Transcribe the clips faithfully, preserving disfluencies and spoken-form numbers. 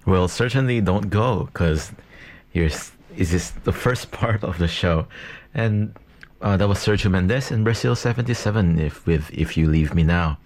Well, certainly don't go, because here's is this the first part of the show, and uh, that was Sergio Mendes in Brazil seventy-seven. If with If You Leave Me Now.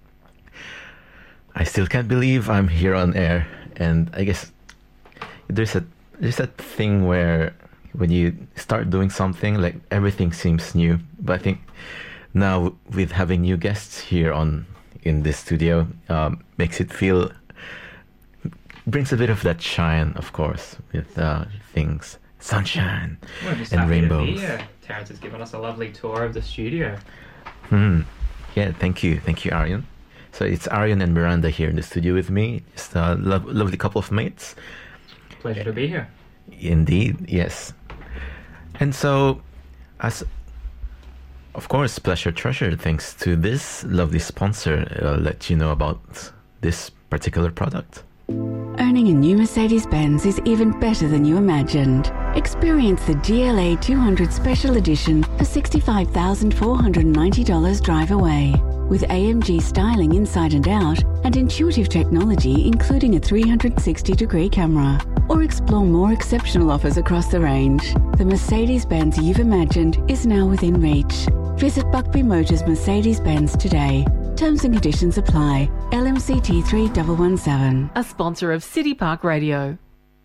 I still can't believe I'm here on air, and I guess there's a there's that thing where when you start doing something, like everything seems new. But I think now with having new guests here on in this studio, um, makes it feel brings a bit of that shine, of course, with uh, things, sunshine We're just and happy rainbows. To be here. Terrence has given us a lovely tour of the studio. Hmm. Yeah, thank you, thank you, Aryan. So it's Aryan and Miranda here in the studio with me. Just a lo- lovely couple of mates. Pleasure to be here. Indeed, yes. And so, as of course, pleasure treasure, thanks to this lovely sponsor, I'll let you know about this particular product. Owning a new Mercedes-Benz is even better than you imagined. Experience the G L A two hundred Special Edition for sixty-five thousand four hundred ninety dollars drive away. With A M G styling inside and out and intuitive technology including a three hundred sixty degree camera. Or explore more exceptional offers across the range. The Mercedes-Benz you've imagined is now within reach. Visit Buckby Motors Mercedes-Benz today. Terms and conditions apply. L M C T three one one seven. A sponsor of City Park Radio.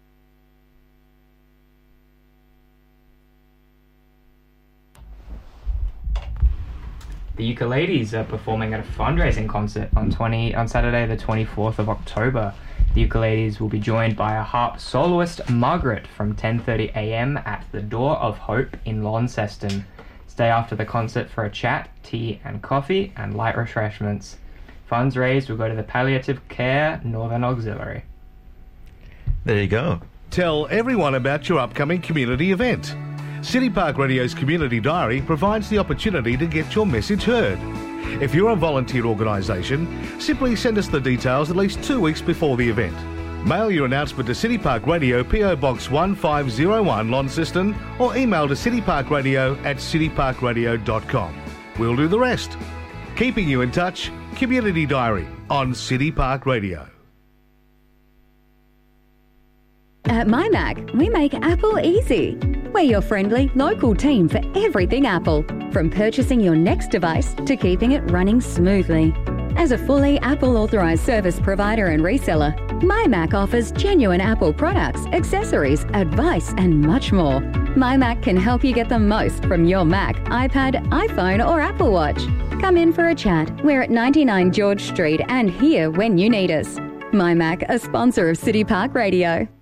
The Ukuleles are performing at a fundraising concert on twenty on Saturday the twenty-fourth of October. The Ukuleles will be joined by a harp soloist, Margaret, from ten thirty a m at the Door of Hope in Launceston. Stay after the concert for a chat, tea and coffee, and light refreshments. Funds raised will go to the Palliative Care Northern Auxiliary. There you go. Tell everyone about your upcoming community event. City Park Radio's Community Diary provides the opportunity to get your message heard. If you're a volunteer organisation, simply send us the details at least two weeks before the event. Mail your announcement to City Park Radio, P O Box one five zero one, Launceston, or email to cityparkradio at cityparkradio dot com. We'll do the rest. Keeping you in touch, Community Diary on City Park Radio. At MyMac, we make Apple easy. We're your friendly, local team for everything Apple, from purchasing your next device to keeping it running smoothly. As a fully Apple authorised service provider and reseller, MyMac offers genuine Apple products, accessories, advice and much more. MyMac can help you get the most from your Mac, iPad, iPhone or Apple Watch. Come in for a chat. We're at ninety-nine George Street and here when you need us. MyMac, a sponsor of City Park Radio.